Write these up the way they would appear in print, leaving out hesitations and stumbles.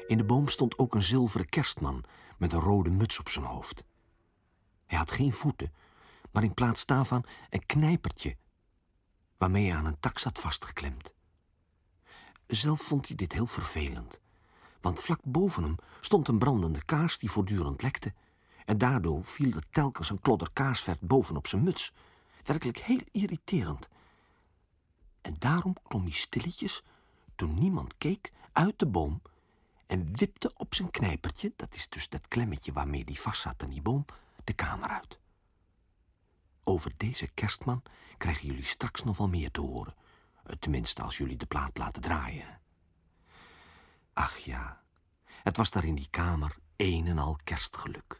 In de boom stond ook een zilveren kerstman met een rode muts op zijn hoofd. Hij had geen voeten, maar in plaats daarvan een knijpertje waarmee hij aan een tak zat vastgeklemd. Zelf vond hij dit heel vervelend, want vlak boven hem stond een brandende kaars die voortdurend lekte en daardoor viel er telkens een klodder kaarsvet bovenop zijn muts. Werkelijk heel irriterend. En daarom klom hij stilletjes, toen niemand keek, uit de boom en wipte op zijn knijpertje, dat is dus dat klemmetje waarmee die vast zat aan die boom, de kamer uit. Over deze kerstman krijgen jullie straks nog wel meer te horen. Tenminste, als jullie de plaat laten draaien. Ach ja, het was daar in die kamer een en al kerstgeluk.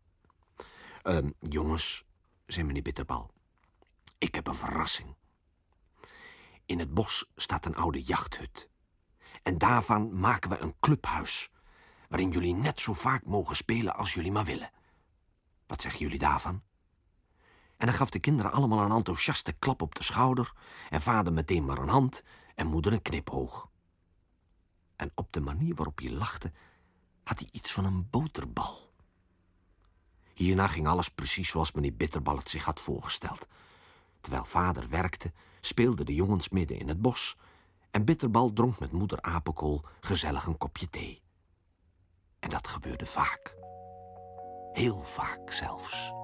Jongens, zei meneer Bitterbal, ik heb een verrassing. In het bos staat een oude jachthut. En daarvan maken we een clubhuis, waarin jullie net zo vaak mogen spelen als jullie maar willen. Wat zeggen jullie daarvan? En hij gaf de kinderen allemaal een enthousiaste klap op de schouder en vader meteen maar een hand en moeder een knipoog. En op de manier waarop hij lachte, had hij iets van een boterbal. Hierna ging alles precies zoals meneer Bitterbal het zich had voorgesteld. Terwijl vader werkte, speelden de jongens midden in het bos en Bitterbal dronk met moeder Apenkool gezellig een kopje thee. En dat gebeurde vaak. Heel vaak zelfs.